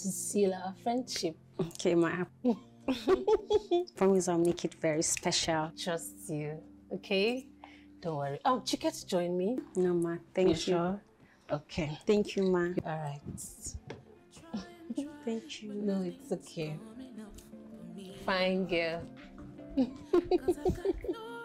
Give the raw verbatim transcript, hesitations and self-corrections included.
to seal our friendship. Okay, ma. Promise I'll make it very special. Trust you, okay? Don't worry. Oh, Chike to join me? No, ma. Thank you. You sure? Okay. Thank you, ma. All right. Thank you. No, it's okay. Fine girl.